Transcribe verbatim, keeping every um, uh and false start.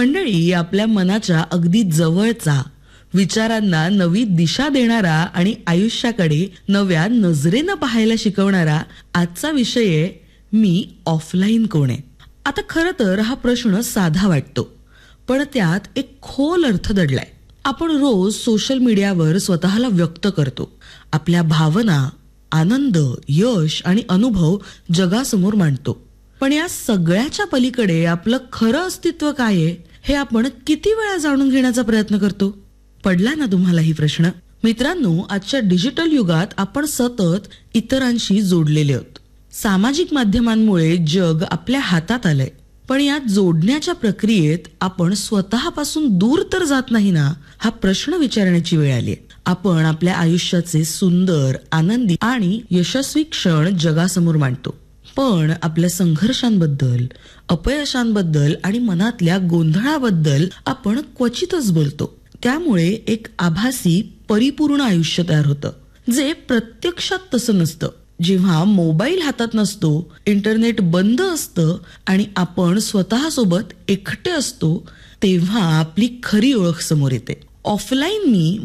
मंडळी, आपल्या मनाच्या अगदी जवळचा, विचारांना नवी दिशा देणारा आणि आयुष्याकडे नव्या नजरेनं पाहायला शिकवणारा आजचा विषय आहे, मी ऑफलाईन कोण आहे. आता खरं तर हा प्रश्न साधा वाटतो, पण त्यात एक खोल अर्थ दडलाय. आपण रोज सोशल मीडियावर स्वतःला व्यक्त करतो. आपल्या भावना, आनंद, यश आणि अनुभव जगासमोर मांडतो. पण या सगळ्याच्या पलीकडे आपलं खरं अस्तित्व काय आहे हे आपण किती वेळा जाणून घेण्याचा प्रयत्न करतो. पडला ना तुम्हाला ही प्रश्न? मित्रांनो, आजच्या डिजिटल युगात आपण सतत इतरांशी जोडलेले आहोत. सामाजिक माध्यमांमुळे जग आपल्या हातात आलंय, पण या जोडण्याच्या प्रक्रियेत आपण स्वतःपासून दूर तर जात नाही ना, हा प्रश्न विचारण्याची वेळ आली. आपण आपल्या आयुष्याचे सुंदर, आनंदी आणि यशस्वी क्षण जगासमोर मांडतो, पण आपल्या संघर्षांबद्दल, अपयशांबद्दल आणि मनातल्या गोंधळाबद्दल आपण क्वचितच बोलतो. त्यामुळे एक आभासी परिपूर्ण आयुष्य तयार होतं, जे प्रत्यक्षात तसं नसतं. जेव्हा मोबाईल हातात नसतो, इंटरनेट बंद असतं आणि आपण स्वतःसोबत एकटे असतो, तेव्हा आपली खरी ओळख समोर येते. ऑफलाईन मी